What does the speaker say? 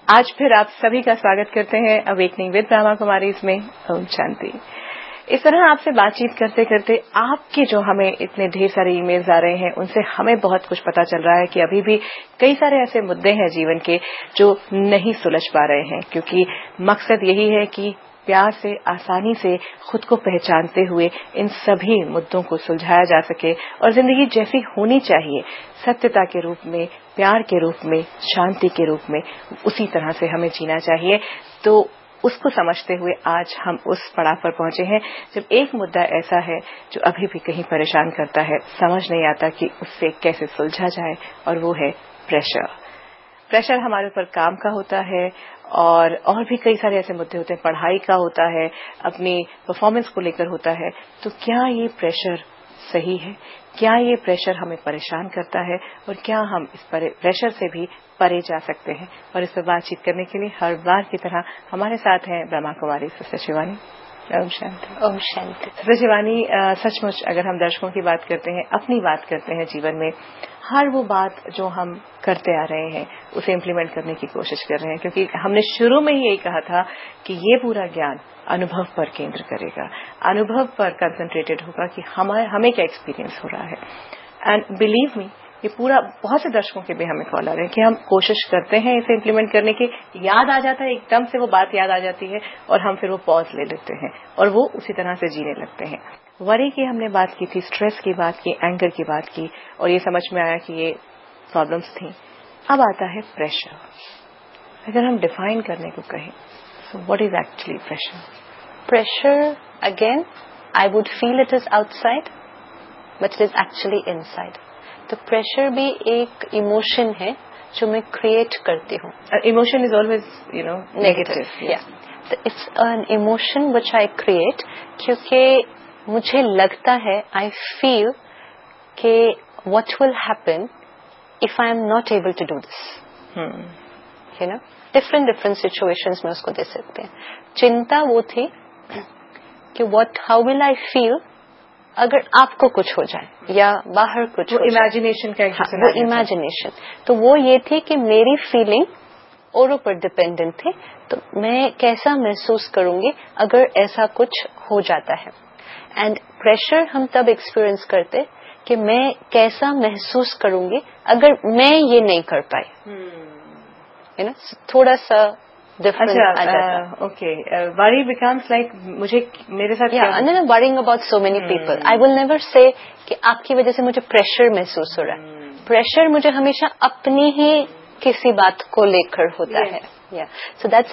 آج پھر آپ سبھی کا سواگت کرتے ہیں اویکننگ ود برہما کماریز میں. اوم شانتی. اس طرح آپ سے بات چیت کرتے کرتے آپ کے جو ہمیں اتنے ڈھیر سارے ای میلز آ رہے ہیں ان سے ہمیں بہت کچھ پتا چل رہا ہے کہ ابھی بھی کئی سارے ایسے مدعے ہیں جیون کے جو نہیں سلجھ پا رہے ہیں، کیونکہ مقصد یہی ہے کہ پیار سے آسانی سے خود کو پہچانتے ہوئے ان سبھی مدعوں کو سلجھایا جا سکے اور زندگی جیسی ہونی چاہیے، ستیہتا کے روپ میں، پیار کے روپ میں، شانتی کے روپ میں، اسی طرح سے ہمیں جینا چاہیے. تو اس کو سمجھتے ہوئے آج ہم اس پڑاؤ پر پہنچے ہیں جب ایک مدعا ایسا ہے جو ابھی بھی کہیں پریشان کرتا ہے، سمجھ نہیں آتا کہ اس سے کیسے سلجھا جائے، اور وہ ہے پریشر. پریشر ہمارے اوپر کام کا ہوتا ہے اور بھی کئی سارے ایسے مدعے ہوتے ہیں، پڑھائی کا ہوتا ہے، اپنی پرفارمنس کو لے کر ہوتا ہے. تو کیا یہ پریشر صحیح ہے؟ کیا یہ پریشر ہمیں پریشان کرتا ہے؟ اور کیا ہم اس پریشر سے بھی پرے جا سکتے ہیں؟ اور اس پر بات چیت کرنے کے لیے ہر بار کی طرح ہمارے ساتھ ہیں برہما کماری سسٹر شیوانی. اوم شانتی. اوم شانتی. سسٹر شیوانی، سچ مچ اگر ہم درشکوں کی بات کرتے ہیں، اپنی بات کرتے ہیں، جیون میں ہر وہ بات جو ہم کرتے آ رہے ہیں اسے امپلیمنٹ کرنے کی کوشش کر رہے ہیں، کیونکہ ہم نے شروع میں ہی یہی کہا تھا کہ یہ پورا گیان انوبھو پر کیندر کرے گا، انوبھو پر کنسنٹریٹڈ ہوگا کہ ہمیں کیا ایکسپیرینس ہو رہا ہے. اینڈ بلیو می، یہ پورا بہت سے درشکوں کے بھی ہمیں کال آ رہے ہیں کہ ہم کوشش کرتے ہیں اسے امپلیمنٹ کرنے کی، یاد آ جاتا ہے، ایک دم سے وہ بات یاد آ جاتی ہے اور ہم پھر وہ پاز لے لیتے ہیں اور وہ اسی طرح سے جینے لگتے ہیں. وری کی ہم نے بات کی تھی، اسٹریس کی بات کی، اینگر کی بات کی، اور یہ سمجھ میں آیا کہ یہ پرابلمس تھیں. اب آتا ہے پریشر. اگر ہم ڈیفائن کرنے کو کہیں تو what is actually pressure? Pressure again I would feel it is out side but it is actually in side. تو پریشر بھی ایک ایموشن ہے جو میں کریٹ کرتی ہوں. Emotion is always negative. It's an emotion which I create, کیونکہ مجھے لگتا ہے آئی فیل کہ what will happen if I am not able to do this. Different situations میں اس کو دے سکتے ہیں. چنتا وہ تھی کہ ہاؤ ول آئی فیل اگر آپ کو کچھ ہو جائے یا باہر کچھ ہو جائے. امیجنیشن کا وہ امیجنیشن. تو وہ یہ تھی کہ میری فیلنگ اوروں پر ڈپینڈنٹ تھی، تو میں کیسا محسوس کروں گی اگر ایسا کچھ ہو جاتا ہے. اینڈ پریشر ہم تب ایکسپیرئنس کرتے کہ میں کیسا محسوس کروں گی اگر میں یہ نہیں کر پائی. تھوڑا سا اوکے. وری بیکمس لائک مجھے میرے ساتھ worrying about so many people. I will never سے کہ آپ کی وجہ سے مجھے پریشر محسوس ہو رہا ہے. پریشر مجھے ہمیشہ اپنی ہی کسی بات کو لے کر ہوتا ہے. So that's